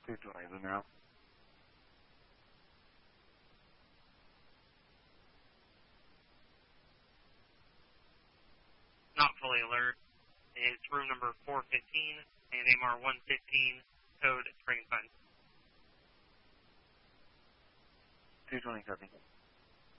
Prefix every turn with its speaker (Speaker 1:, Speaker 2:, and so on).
Speaker 1: 220 is in now.
Speaker 2: Not fully alert. It's room number 415 and AMR 115, code Spring Fund.
Speaker 1: 220 copy.